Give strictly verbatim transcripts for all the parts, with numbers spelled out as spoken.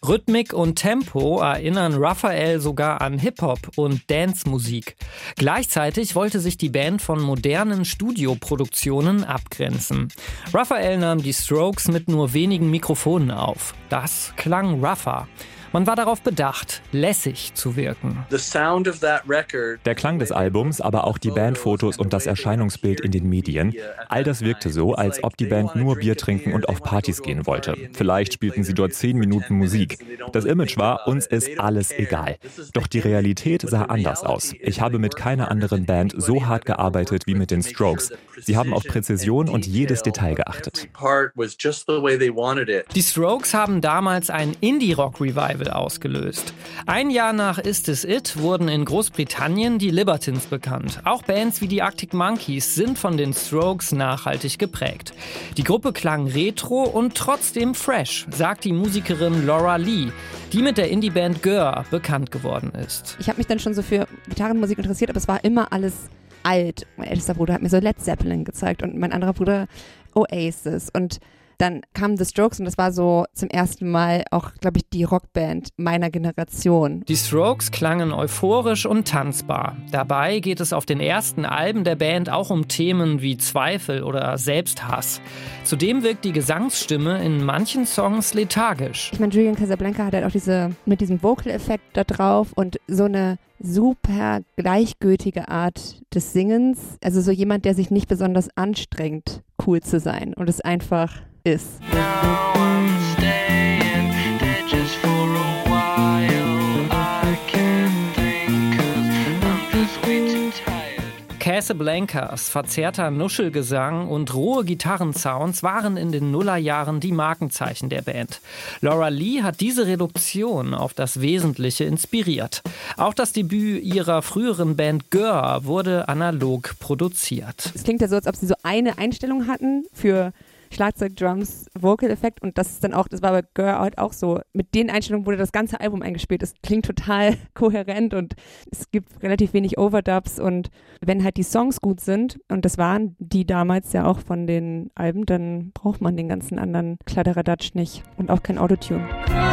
Rhythmik und Tempo erinnern Raphael sogar an Hip-Hop und Dance-Musik. Gleichzeitig wollte sich die Band von modernen Studioproduktionen abgrenzen. Raphael nahm die Strokes mit nur wenigen Mikrofonen auf. Das klang rougher. Man war darauf bedacht, lässig zu wirken. Der Klang des Albums, aber auch die Bandfotos und das Erscheinungsbild in den Medien, all das wirkte so, als ob die Band nur Bier trinken und auf Partys gehen wollte. Vielleicht spielten sie dort zehn Minuten Musik. Das Image war, uns ist alles egal. Doch die Realität sah anders aus. Ich habe mit keiner anderen Band so hart gearbeitet wie mit den Strokes. Sie haben auf Präzision und jedes Detail geachtet. Die Strokes haben damals ein Indie-Rock-Revival ausgelöst. Ein Jahr nach Is This It wurden in Großbritannien die Libertines bekannt. Auch Bands wie die Arctic Monkeys sind von den Strokes nachhaltig geprägt. Die Gruppe klang retro und trotzdem fresh, sagt die Musikerin Laura Lee, die mit der Indie-Band Gör bekannt geworden ist. Ich habe mich dann schon so für Gitarrenmusik interessiert, aber es war immer alles alt. Mein ältester Bruder hat mir so Led Zeppelin gezeigt und mein anderer Bruder Oasis, und dann kamen The Strokes und das war so zum ersten Mal auch, glaube ich, die Rockband meiner Generation. Die Strokes klangen euphorisch und tanzbar. Dabei geht es auf den ersten Alben der Band auch um Themen wie Zweifel oder Selbsthass. Zudem wirkt die Gesangsstimme in manchen Songs lethargisch. Ich meine, Julian Casablancas hat halt auch diese, mit diesem Vocal-Effekt da drauf und so eine super gleichgültige Art des Singens. Also so jemand, der sich nicht besonders anstrengt, cool zu sein und es einfach ist. Casablancas verzerrter Nuschelgesang und rohe Gitarrensounds waren in den Nullerjahren die Markenzeichen der Band. Laura Lee hat diese Reduktion auf das Wesentliche inspiriert. Auch das Debüt ihrer früheren Band Gör wurde analog produziert. Es klingt ja so, als ob sie so eine Einstellung hatten für Schlagzeug, Drums, Vocal-Effekt, und das ist dann auch, das war bei Gör halt auch so. Mit den Einstellungen wurde das ganze Album eingespielt. Es klingt total kohärent und es gibt relativ wenig Overdubs, und wenn halt die Songs gut sind, und das waren die damals ja auch von den Alben, dann braucht man den ganzen anderen Kladderadatsch nicht und auch kein Autotune.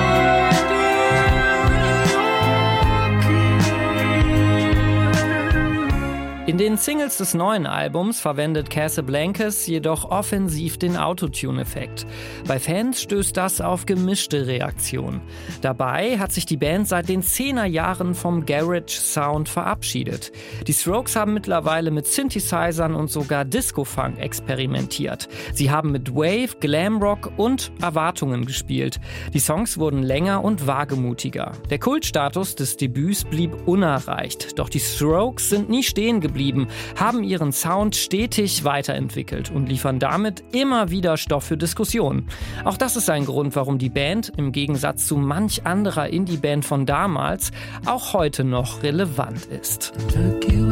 In den Singles des neuen Albums verwendet Casablancas jedoch offensiv den Autotune-Effekt. Bei Fans stößt das auf gemischte Reaktionen. Dabei hat sich die Band seit den Zehnerjahren vom Garage-Sound verabschiedet. Die Strokes haben mittlerweile mit Synthesizern und sogar Disco-Funk experimentiert. Sie haben mit Wave, Glamrock und Erwartungen gespielt. Die Songs wurden länger und wagemutiger. Der Kultstatus des Debüts blieb unerreicht. Doch die Strokes sind nie stehen geblieben, haben ihren Sound stetig weiterentwickelt und liefern damit immer wieder Stoff für Diskussionen. Auch das ist ein Grund, warum die Band im Gegensatz zu manch anderer Indie-Band von damals auch heute noch relevant ist.